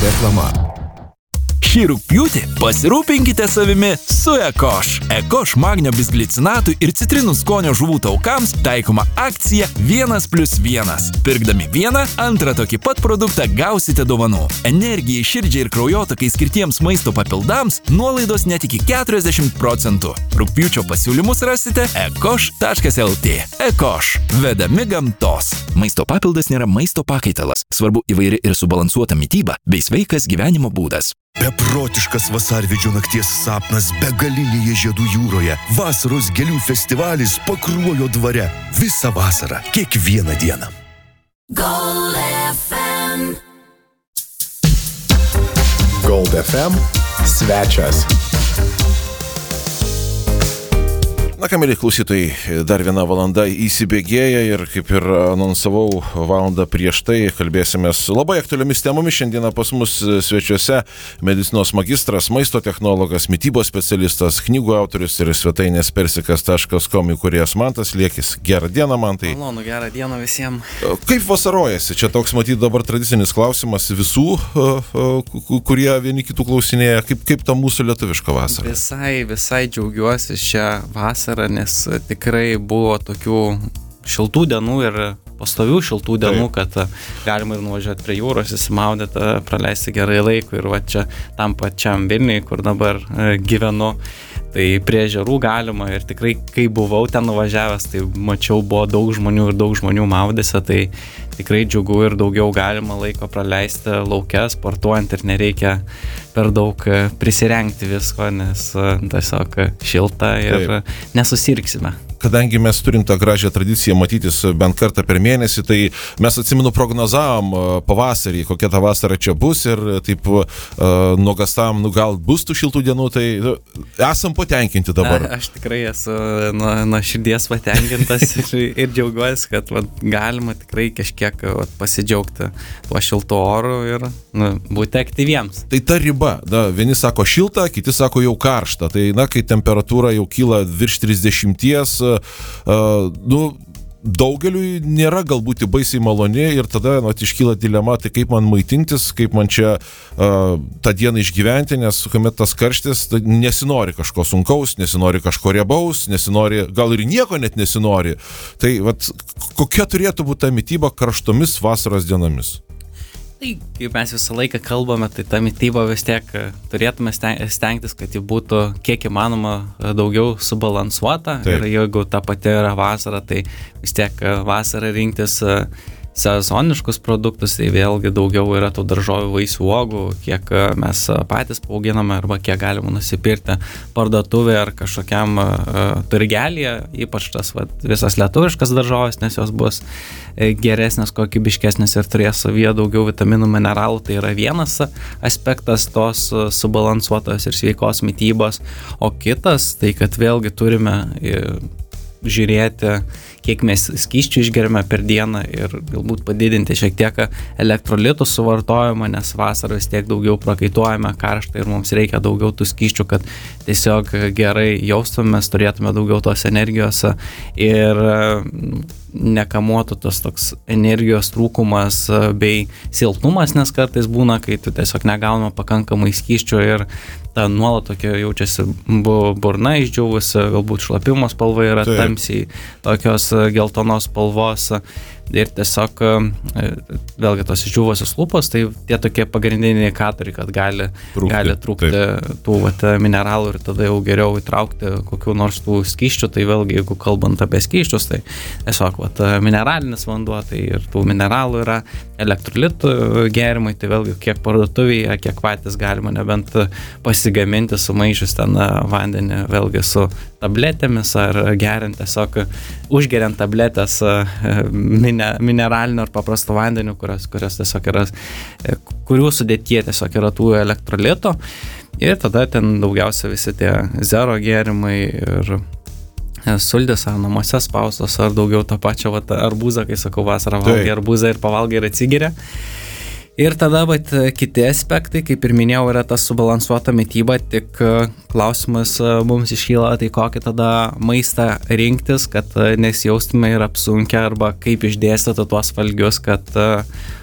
Reklama. Šį rugpjūtį pasirūpinkite savimi su Ekoš. Ekoš magnio bisglicinatų ir citrinų skonio žuvų taukams taikoma akcija 1+1. Pirkdami vieną, antrą tokį pat produktą gausite dovanų. Energijai, širdžiai ir kraujotakai skirtiems maisto papildams nuolaidos net iki 40%. Rugpjūčio pasiūlymus rasite ekoš.lt. Ekoš. Vedami gamtos. Maisto papildas nėra maisto pakaitalas. Svarbu įvairi ir subalansuota mityba bei sveikas gyvenimo būdas. Beprotiškas vasarvidžio nakties sapnas begalinėje žiedų jūroje. Vasaros gėlių festivalis Pakruojo dvare. Visą vasarą, kiekvieną dieną. Gold FM. Gold FM svečias. Na ką, mėly klausytojai, dar viena valanda įsibėgėja ir kaip ir anonsavau valandą prieš tai, kalbėsime su labai aktualiomis temomis. Šiandieną pas mus svečiuose medicinos magistras, maisto technologas, mitybos specialistas, knygų autorius ir svetainės persikas.com įkūrėjas Mantas Liekis. Gerą dieną, Mantai. Malonu, gerą dieną visiems. Kaip vasarojasi? Čia toks, matyt, dabar tradicinis klausimas visų, kurie vieni kitų klausinėja. Kaip ta mūsų lietuviška vasara? Visai džiaugiuosi šią vasarą, nes tikrai buvo tokių šiltų dienų ir pastovių šiltų dienų, kad galima ir nuvažiuoti prie jūros, įsimaudyti, praleisti gerai laiko ir va čia tam pačiam Vilniui, kur dabar gyvenu, tai prie ežerų galima ir tikrai, kai buvau ten nuvažiavęs, tai mačiau, buvo daug žmonių maudėse, tai tikrai džiugu ir daugiau galima laiko praleisti lauke, sportuojant ir nereikia per daug prisirengti visko, nes tiesiog šilta ir nesusirgsime. Kadangi mes turim tą gražią tradiciją matytis bent kartą per mėnesį, tai mes atsimenu prognozavom pavasarį, kokia ta vasara čia bus ir taip nuogastavom, gal bus tų šiltų dienų, tai esam patenkinti dabar. Aš tikrai esu nuo širdies patenkintas ir džiaugiuosi, kad galima tikrai kažkiek pasidžiaugti tuo šiltu oru ir būti aktyviems. Tai ta riba, vieni sako šilta, kiti sako jau karšta, tai kai temperatūra jau kyla virš 30, daugeliui nėra galbūt baisiai maloni ir tada iškyla dilema, tai kaip man maitintis, kaip man čia tą dieną išgyventi, nes kuomet tas karštis, nesinori kažko sunkaus, nesinori kažko riebaus, nesinori, gal ir nieko net nesinori. Tai kokia turėtų būti ta mityba karštomis vasaros dienomis? Tai, kaip mes visą laiką kalbame, tai ta mityba vis tiek turėtume stengtis, kad ji būtų kiek įmanoma daugiau subalansuota. Taip. Ir jeigu ta pati yra vasara, tai vis tiek vasarą rinktis sezoniškus produktus, tai vėlgi daugiau yra tų daržovių, vaisių, uogų, kiek mes patys paauginame arba kiek galima nusipirkti parduotuvėje ar kažkokiam turgelyje, ypač tas visas lietuviškas daržovės, nes jos bus geresnės, kokybiškesnės ir turės savyje daugiau vitaminų, mineralų. Tai yra vienas aspektas tos subalansuotos ir sveikos mitybos, o kitas, tai kad vėlgi turime žiūrėti, kiek mes skysčių išgeriame per dieną ir galbūt padidinti šiek tiek elektrolitų suvartojimą, nes vasarą vis tiek daugiau prakaituojame karštą ir mums reikia daugiau tų skysčių, kad tiesiog gerai jaustumės, turėtume daugiau tos energijos ir nekamuotų tas toks energijos trūkumas bei silpnumas, nes kartais būna, kai tu tiesiog negaunama pakankamai skysčių ir ta nuolat tokia jaučiasi burna išdžiūvusi, galbūt šlapimo spalva yra tamsiai tokios geltonos spalvos ir tiesiog vėlgi tos išdžiūvusios lūpos, tai tie tokie pagrindiniai indikatoriai, kad gali trūkti tų mineralų ir tada jau geriau įtraukti kokių nors tų skysčių. Tai vėlgi, jeigu kalbant apie skysčius, tai tiesiog mineralinis vanduo, tai ir tų mineralų yra, elektrolitų gėrimai, tai vėlgi kiek parduotuvėje, kiek patys galima nebent pasigaminti sumaišius ten vandenį vėlgi su tabletėmis ar geriant tiesiog užgeriant tabletės mineralinio ar paprasto vandeniu, kurios tiesiog yra, kurių sudėtyje tiesiog yra tų elektrolitų ir tada ten daugiausia visi tie zero gėrimai ir sultis ar namuose spaustos ar daugiau tą pačią arbūzą, kai sakau vasarą valgai arbūzą ir pavalgai ir atsigeria. Ir tada kiti aspektai, kaip ir minėjau, yra tas subalansuota mityba, tik klausimas mums iškyla, tai kokį tada maistą rinktis, kad nesijaustume ir apsunkę arba kaip išdėstyti tuos valgius, kad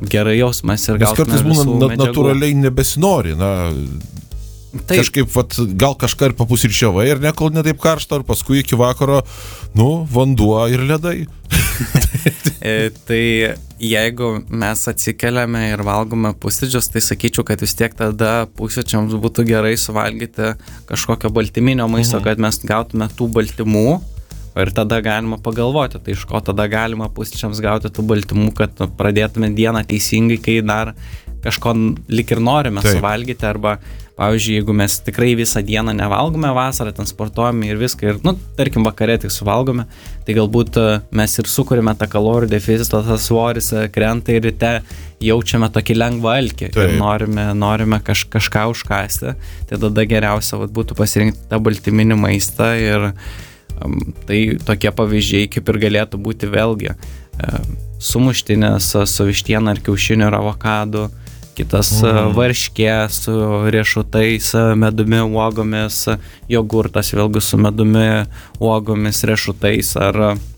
gerai jausmas ir gautume visų medžiagų. Nes kartais būna natūraliai nebesinori, Taip. Kažkaip, gal kažką ir papusryčiavai ir nekol netaip karšta, ar paskui iki vakaro, vanduo ir ledai. Tai jeigu mes atsikeliame ir valgome pusryčius, tai sakyčiau, kad vis tiek tada pusryčiams būtų gerai suvalgyti kažkokio baltyminio maisto, kad mes gautume tų baltymų ir tada galima pagalvoti, tai iš ko tada galima pusryčiams gauti tų baltymų, kad pradėtume dieną teisingai, kai dar kažko lik ir norime suvalgyti, arba pavyzdžiui, jeigu mes tikrai visą dieną nevalgome vasarą, ten sportuojame ir viską, ir, tarkim, vakare tik suvalgome, tai galbūt mes ir sukūrime tą kalorijų deficitą, tas svoris krenta ir ryte jaučiame tokį lengvą alkį ir norime kažką užkąsti, tai tada geriausia būtų pasirinkti tą baltyminį maistą ir tai tokie pavyzdžiai kaip ir galėtų būti vėlgi sumuštinės su vištiena ar kiaušiniu ir avokadu, kitas varškė su riešutais, medumi, uogomis, jogurtas vėlgi su medumi, uogomis, riešutais ar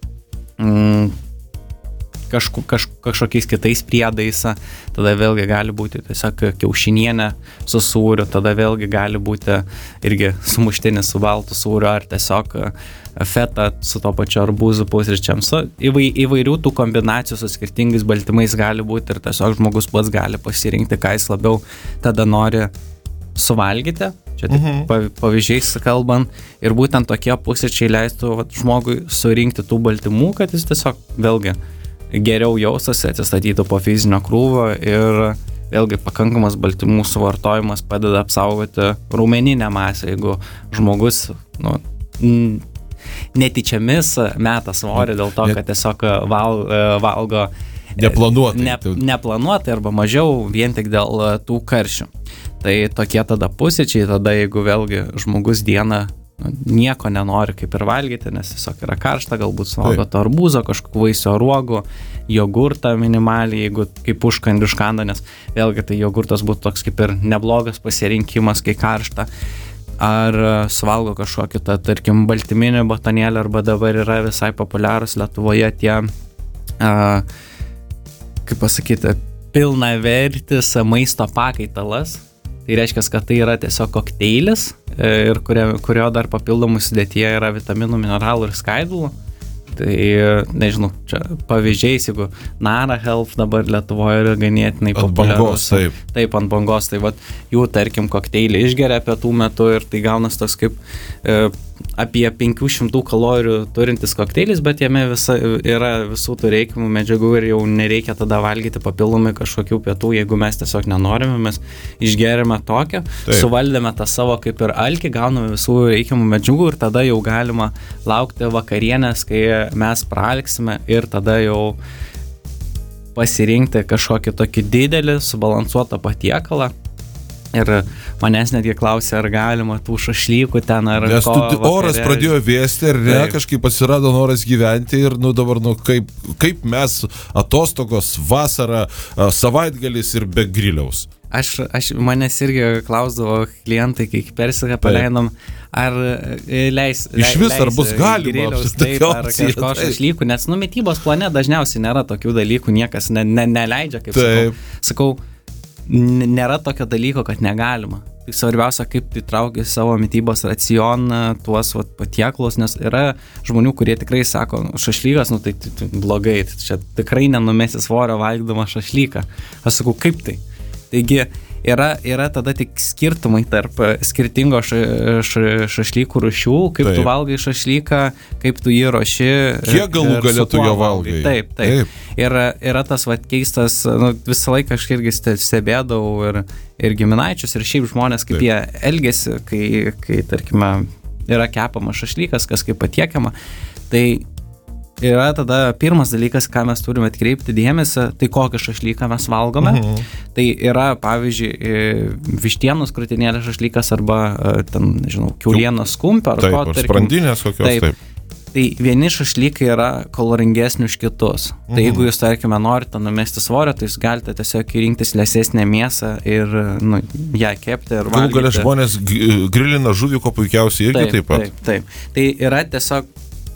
kažkokiais kitais priedais, tada vėlgi gali būti tiesiog kiaušinienė su sūriu, tada vėlgi gali būti irgi sumuštinis su baltu sūriu ar tiesiog feta su to pačiu arbūzu pusryčiams. Įvairių tų kombinacijų su skirtingais baltymais gali būti ir tiesiog žmogus pats gali pasirinkti, ką jis labiau tada nori suvalgyti. Čia tik pavyzdžiais kalbant. Ir būtent tokie pusryčiai leistų žmogui surinkti tų baltymų, kad jis tiesiog vėlgi geriau jaustųsi, atsistatytų po fizinio krūvio ir vėlgi pakankamas baltymų suvartojimas padeda apsaugoti raumeninę masę. Jeigu žmogus netyčiamis meta svorį dėl to, kad tiesiog valgo neplanuotai arba mažiau vien tik dėl tų karšių. Tai tokie tada pusryčiai, tada jeigu vėlgi žmogus dieną nieko nenori kaip ir valgyti, nes tiesiog yra karšta, galbūt suvalgo to arbūzo, kažkokių vaisių uogų, jogurtą minimaliai, jeigu kaip užkandį užkanda, nes vėlgi tai jogurtas būtų toks kaip ir neblogas pasirinkimas, kai karšta. Ar suvalgo kažkokį, tarkim, baltyminį batonėlį, arba dabar yra visai populiarus Lietuvoje tie, kaip pasakyti, pilnavertis maisto pakaitalas. Tai reiškia, kad tai yra tiesiog kokteilis, ir kurio dar papildomų sudėtyje yra vitaminų, mineralų ir skaidulų. Tai, nežinau, čia pavyzdžiais, jeigu Nara Health dabar Lietuvoje yra ganėtinai populiarus. Taip, ant bangos. Tai jų, tarkim, kokteilį išgeria pietų metu ir tai gaunas toks kaip apie 500 kalorijų turintis kokteilis, bet jame yra visų tų reikiamų medžiagų ir jau nereikia tada valgyti papildomai kažkokių pietų, jeigu mes tiesiog nenorime, mes išgeriame tokią, suvaldėme tą savo kaip ir alkį, gauname visų reikiamų medžiagų ir tada jau galima laukti vakarienės, kai mes praalksime ir tada jau pasirinkti kažkokį tokį didelį, subalansuotą patiekalą. Ir manęs netgi klausė, ar galima tų šašlykų ten, ar nes oras pradėjo vėsti, ar ne, kažkaip atsirado noras gyventi ir dabar, kaip mes atostogos, vasara, savaitgalis ir be griliaus. Manęs irgi klausdavo klientai, kai Persiką paleidom, ar leis iš vis, ar bus galima griliaus, ar kažko šašlykų, nes mitybos plane dažniausiai nėra tokių dalykų, niekas neleidžia, kaip sakau, nėra tokio dalyko, kad negalima. Tai svarbiausia, kaip įtraukia savo mitybos racioną tuos patiekalus, nes yra žmonių, kurie tikrai sako, šašlykas, tai blogai, tai čia tikrai nenumesi svorio valgydama šašlyką. Aš sakau, kaip tai? Taigi yra tada tik skirtumai tarp skirtingo šašlykų rūšių, kaip tu valgai šašlyką, kaip tu jį ruoši. Kiek galų galėtų jo valgai? Taip. Ir yra tas keistas, visą laiką aš irgi stebėdavau ir giminaičius, ir šiaip žmonės, kaip jie elgiasi, kai tarkime, yra kepamas šašlykas, kas kaip patiekiama. Tai yra tada pirmas dalykas, ką mes turime atkreipti dėmesį, tai kokį šašlyką mes valgome. Tai yra, pavyzdžiui, vištienos krūtinėlės šašlykas arba, ten, nežinau, kiaulienos kumpio. Taip, sprandinės kokios, taip. Tai vieni šašlykai yra kaloringesni už kitus. Tai jeigu jūs, tarkime, norite numesti svorio, tai jūs galite tiesiog rinktis liesesnę mėsą ir ją kepti ir valgyti. Galų galia žmonės grilina žuvį, ko puikiausiai irgi taip pat. Taip. Tai yra tiesiog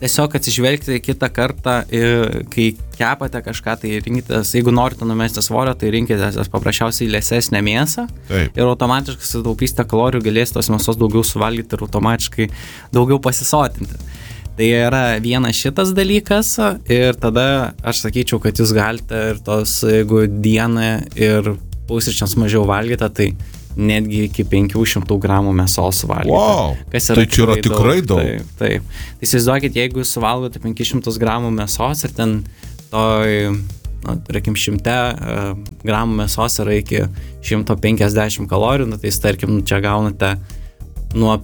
tiesiog atsižvelgti kitą kartą, kai kepate kažką, tai rinkitės, jeigu norite numesti svorio, tai rinkitės paprasčiausiai liesesnę mėsą. Taip. Ir automatiškai sutaupysite kalorijų, galėsite tos mėsos daugiau suvalgyti ir automatiškai daugiau pasisotinti. Tai yra vienas šitas dalykas ir tada aš sakyčiau, kad jūs galite ir tos, jeigu dieną ir pusryčiams mažiau valgyti, tai netgi iki 500 gramų mėsos valgyti. Wow, kas tai čia yra tikrai daug. Taip. Tai įsivaizduokit, jeigu jūs suvalgote 500 gramų mėsos ir ten tarkim, 100 gramų mėsos yra iki 150 kalorijų, tai tarkim, čia gaunate nuo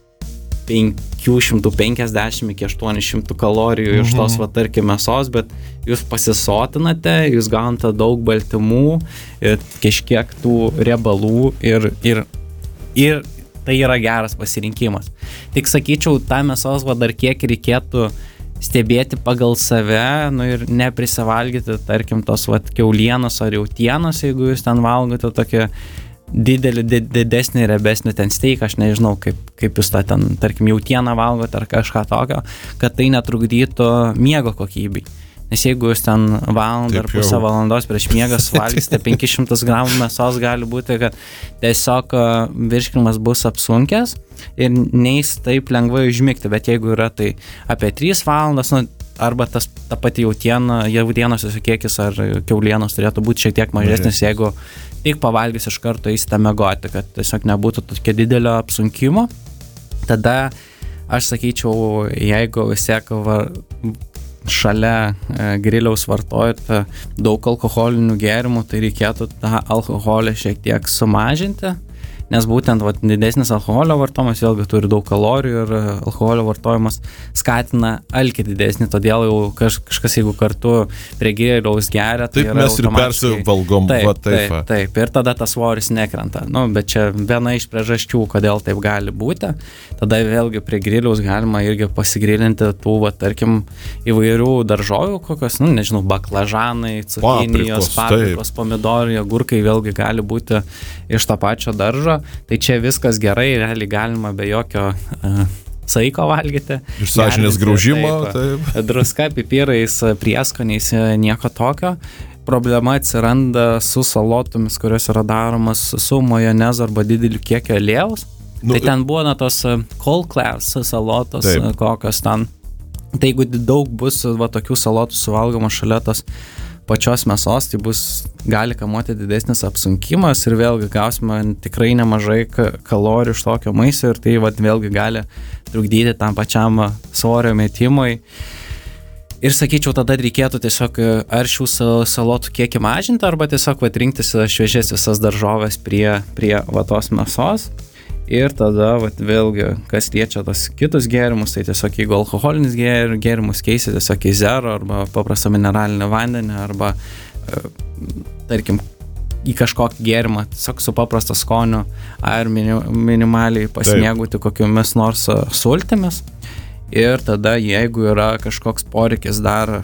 550 iki 800 kalorijų iš tos, tarkim, mėsos, bet jūs pasisotinate, jūs gaunate daug baltymų ir kažkiek tų riebalų ir tai yra geras pasirinkimas. Tik sakyčiau, tą mėsos dar kiek reikėtų stebėti pagal save, ir neprisivalgyti, tarkim, tos kiaulienos ar jautienos, jeigu jūs ten valgote tokią didesnį, riebesnį ten steiką, aš nežinau, kaip jūs tą ten, tarkim, jautieną valgote ar kažką tokio, kad tai netrukdytų miego kokybei. Nes jeigu jūs ten valandą ar pusę valandos prieš miegą suvalgysite 500 gramų mėsos, gali būti, kad tiesiog virškinimas bus apsunkęs ir neis taip lengvai užmigti, bet jeigu yra tai apie 3 valandas, arba ta pati jautienos kiekis ar kiaulienos turėtų būti šiek tiek mažesnis, jeigu tik pavalgys iš karto eisite miegoti, kad tiesiog nebūtų tokio didelio apsunkimo. Tada aš sakyčiau, jeigu vis tiek šalia griliaus vartojate daug alkoholinių gėrimų, tai reikėtų tą alkoholį šiek tiek sumažinti, nes būtent didesnis alkoholio vartojimas vėlgi turi daug kalorijų ir alkoholio vartojimas skatina alkį didesnį, todėl jau kažkas, jeigu kartu prie griliaus geria, tai taip mes ir persivalgom. Taip, ir tada tas svoris nekrenta. Bet čia viena iš priežasčių, kodėl taip gali būti. Tada vėlgi prie griliaus galima irgi pasigrilinti tų, tarkim, įvairių daržovių, kokios, nežinau, baklažanai, cukinijos, paprikos, pomidorai, agurkai vėlgi gali būti iš to pačio daržo. Tai čia viskas gerai, realiai galima be jokio saiko valgyti. Iš sąžinės graužimo. Druska, pipirais, prieskoniais, nieko tokio. Problema atsiranda su salotomis, kurios yra daromas su majonezu arba dideliu kiekio aliejaus. Tai ten buvo tos cold class salotos, kokios ten. Tai jeigu daug bus tokių salotų suvalgoma šalia tos pačios mėsos, tai gali kamuoti didesnis apsunkimas ir vėlgi gausime tikrai nemažai kalorijų iš tokio maisto ir tai vėlgi gali trukdyti tam pačiam svorio metimui. Ir sakyčiau, tada reikėtų tiesiog ar šių salotų kiekį mažinti, arba tiesiog rinktis šviežias visas daržoves prie tos mėsos. Ir tada vėlgi, kas liečia tos kitus gėrimus, tai tiesiog jeigu alkoholinis gėrimus keisi tiesiog į zero arba paprastą mineralinį vandenį arba tarkim į kažkokį gėrimą, tiesiog su paprasto skoniu ar minimaliai pasimėgauti kokiomis nors sultimis. Ir tada jeigu yra kažkoks poreikis dar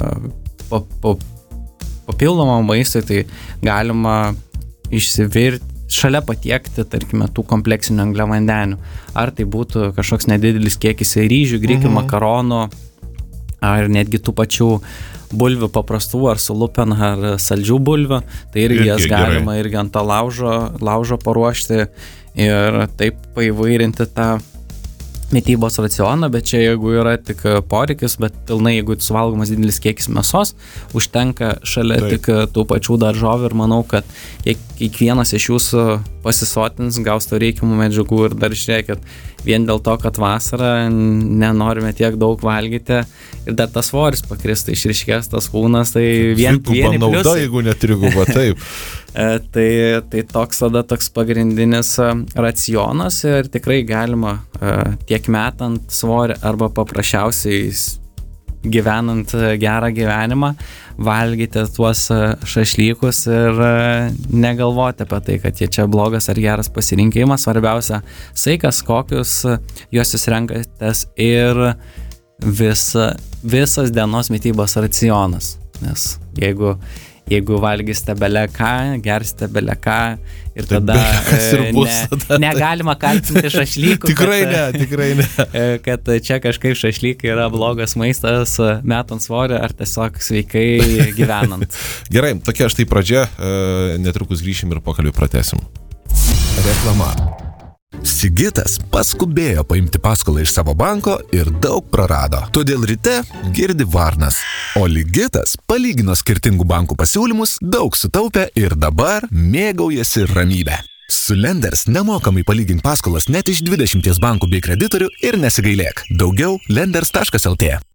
papildomam maistui, tai galima išsivirti šalia patiekti, tarkime, tų kompleksinių angliavandenių. Ar tai būtų kažkoks nedidelis kiekis ryžių, grikių, makaronų, ar netgi tų pačių bulvių paprastų, ar su lupen, ar saldžių bulvių. Tai irgi jas galima irgi ant to laužo paruošti ir taip paįvairinti tą mitybos racioną, bet čia jeigu yra tik poreikis, bet pilnai, jeigu suvalgomas didelis kiekis mėsos, užtenka šalia tik tų pačių daržovių ir manau, kad kiekvienas iš jūsų pasisotins, gaus to reikiamų medžiagų ir dar žiūrėkit, vien dėl to, kad vasarą nenorime tiek daug valgyti ir dar tas svoris pakristai, išryškės tas kūnas, tai vieni nauda, jeigu netriguba, taip. Tai toks pagrindinis racionas ir tikrai galima tiek metant svorį arba paprasčiausiai gyvenant gerą gyvenimą valgyti tuos šašlykus ir negalvoti apie tai, kad jie čia blogas ar geras pasirinkimas. Svarbiausia saikas, kokius juos jūs renkatės ir visas dienos mitybos racionas. Nes jeigu valgysite bele ką, gersite bele ką ir tada negalima kaltinti šašlykų. Tikrai ne. Kad čia kažkaip šašlykai yra blogas maistas metant svorį ar tiesiog sveikai gyvenant. Gerai, tokia štai pradžia, netrukus grįšim ir pokalbį pratęsim. Reklama. Sigitas paskubėjo paimti paskolą iš savo banko ir daug prarado. Todėl ryte girdi varnas. O Ligitas palygino skirtingų bankų pasiūlymus, daug sutaupė ir dabar mėgaujasi ramybę. Su Lenders nemokamai palygink paskolas net iš 20 bankų bei kreditorių ir nesigailėk. Daugiau lenders.lt.